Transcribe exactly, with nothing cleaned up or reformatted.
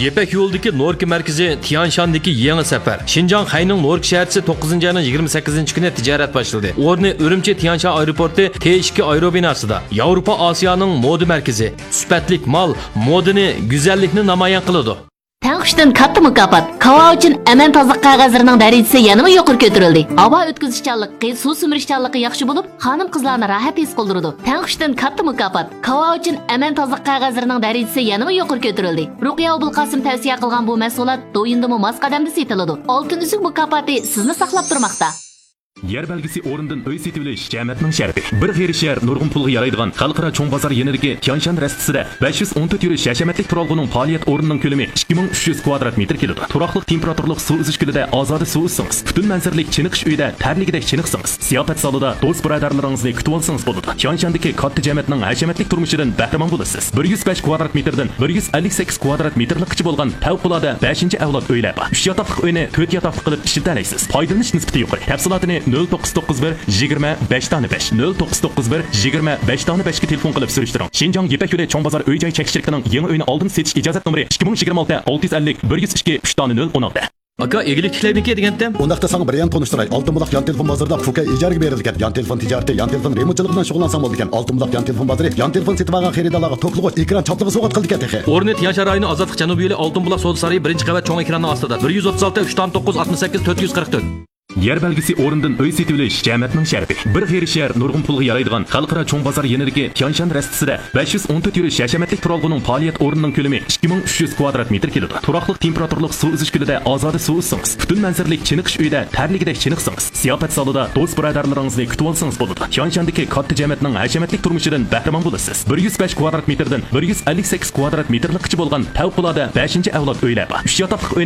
Yepek yo'ldagi Norki markazi Tianshandagi yangi safar. Xinjiang Xayning Norki shaharchisi to'qqizinchi ayning yigirma sakkizinchi kuni tijorat boshladi. O'rni Urumchi Tianshan aeroporti T ikki aerobinosida. Yevropa Osiyoning moda markazi. Sifatlik mal modani, go'zallikni namoyon qiladi. Tang'ishdan katta mukofot. Kava uchun aman toza qog'ozlarining darajasi yanada yuqori ko'tarildi. Havo o'tkazishchanligi, suv simirishchanligi yaxshi bo'lib, xonim-qizlarni rohat his qildirdi. Tang'ishdan katta mukofot. Kava uchun aman toza qog'ozlarining darajasi yanada yuqori ko'tarildi. Ruqiya Abulqasim tavsiya qilgan bu mahsulot do'yindimi mos qadamda setiladi. Oltin uzuk mukofoti sizni saqlab turmoqda. Yer belgisi o'rindan uy setilish jamoatning sharafi. Bir g'iri shahar nurg'un pulga yaraydigan xalqaro cho'ng bozor yenidagi Tianshan rastisida besh yuz o'n to'rt yurish hashamatlik turalg'uning faoliyat o'rnining ko'lami ikki ming uch yuz kvadrat metr keladi. Turaqliq temperaturli suv uzish kulida ozoda suv uzsangiz, butun manzaralik chiniqish uyida tarligidek chiniqsangiz, ziyofat zalida do'st birodarlaringizni kutib olsangiz bo'ladi. Tianshandagi katta jamoatning hashamatlik turmushidan bahramon bo'lasiz. bir yuz besh kvadrat metrdan bir yuz ellik sakkiz kvadrat metrlikcha bo'lgan favqulodda beshinchi avlod uylar bor. uch yotoqli uyni to'rt yotoqli qilib ishlatalaysiz. Foydalanish nisbati yuqori. Tafsilotini nol to'qqiz to'qqiz bir yigirma besh besh nol to'qqiz to'qqiz bir yigirma besh besh ga telefon qilib surishtiring. Xinjiang Yepek yo'li cho'ng bozor uy joy chekishchiligining yangi uyini oldin setish ijozat nomeri ikki ming yigirma olti olti yuz ellik bir yuz ikki uch nol o'n olti. Aka, egilik tiklaymikin deganda? Undaqda sana bir yan tanıştıray. Altın bulaq yan telefon bozorida fuka ijarga berilgan. Yan telefon tijarati, yan telefon remontchiligi bilan shug'ullansam bo'ldi ekan. Altın bulaq yan telefon bozori, yan telefon setib olgan xaridorlarga to'qliq ekran chopligi sovg'a qildi ekan texe. O'rni Tianshan rayoni Ozodlik Janubiy yo'li Altın bulaq savdo saroyi birinchi qavat cho'ng ekranning ostida. bir yuz o'ttiz olti uch to'qqiz oltmish sakkiz to'rt yuz qirq to'rt. Yer belgisi o'rindan uy setilish jamoatning sharafi. Bir g'iri shahar nurg'un pulga yaraydigan xalqaro cho'ng bozor yenidagi Tianshan rastisida besh yuz o'n to'rt yurish hashamatlik turalg'uning faoliyat o'rnining ko'lami ikki ming uch yuz kvadrat metr keladi. Turaqliq temperaturli suv uzish kulida ozoda suv uzsangiz, butun manzaralik chiniqish uyida tarligidek chiniqsangiz, ziyofat zalida do'st birodarlaringizni kutib olsangiz bo'ladi. Tianshandagi katta jamoatning hashamatlik turmushidan bahramon bo'lasiz. bir yuz besh kvadrat metrdan bir yuz ellik sakkiz kvadrat metrlikcha bo'lgan favqulodda beshinchi avlod uylar bor. uch yotoqli